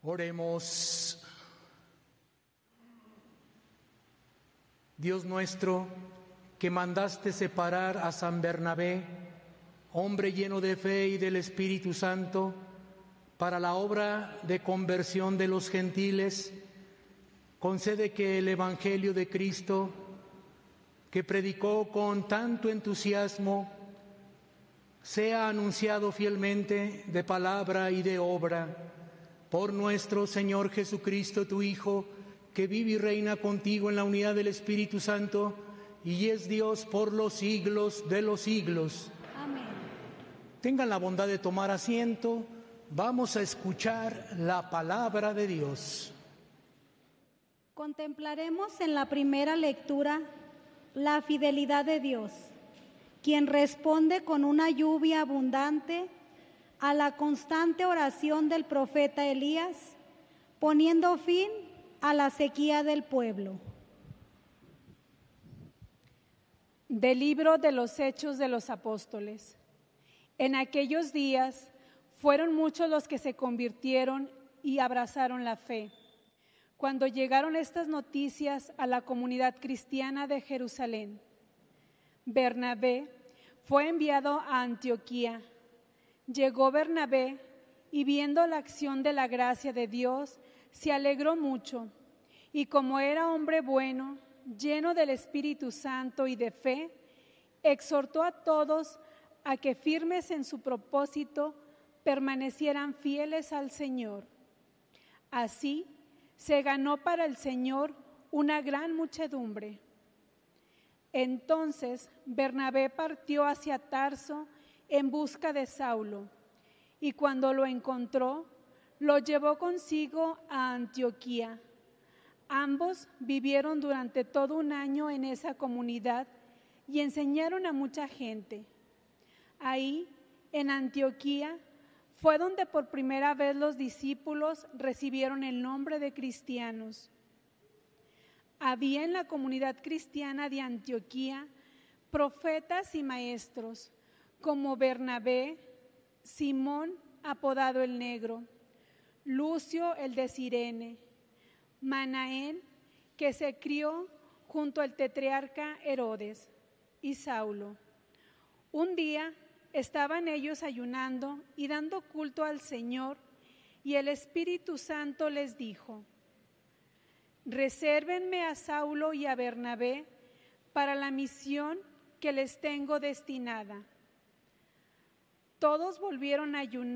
Oremos. Dios nuestro, que mandaste separar a San Bernabé, hombre lleno de fe y del Espíritu Santo, para la obra de conversión de los gentiles, concede que el Evangelio de Cristo, que predicó con tanto entusiasmo, sea anunciado fielmente de palabra y de obra, por nuestro Señor Jesucristo, tu Hijo, que vive y reina contigo en la unidad del Espíritu Santo, y es Dios por los siglos de los siglos. Amén. Tengan la bondad de tomar asiento. Vamos a escuchar la palabra de Dios. Contemplaremos en la primera lectura la fidelidad de Dios, quien responde con una lluvia abundante a la constante oración del profeta Elías, poniendo fin a la sequía del pueblo. Del libro de los Hechos de los Apóstoles. En aquellos días fueron muchos los que se convirtieron y abrazaron la fe. Cuando llegaron estas noticias a la comunidad cristiana de Jerusalén, Bernabé fue enviado a Antioquía. Llegó Bernabé y viendo la acción de la gracia de Dios, se alegró mucho, y como era hombre bueno, lleno del Espíritu Santo y de fe, exhortó a todos a que firmes en su propósito permanecieran fieles al Señor. Así se ganó para el Señor una gran muchedumbre. Entonces Bernabé partió hacia Tarso en busca de Saulo, y cuando lo encontró, lo llevó consigo a Antioquía. Ambos vivieron durante todo un año en esa comunidad y enseñaron a mucha gente. Ahí, en Antioquía, fue donde por primera vez los discípulos recibieron el nombre de cristianos. Había en la comunidad cristiana de Antioquía profetas y maestros, como Bernabé, Simón, apodado el Negro, Lucio el de Cirene, Manaén, que se crió junto al tetrarca Herodes, y Saulo. Un día estaban ellos ayunando y dando culto al Señor, y el Espíritu Santo les dijo: resérvenme a Saulo y a Bernabé para la misión que les tengo destinada. Todos volvieron a ayunar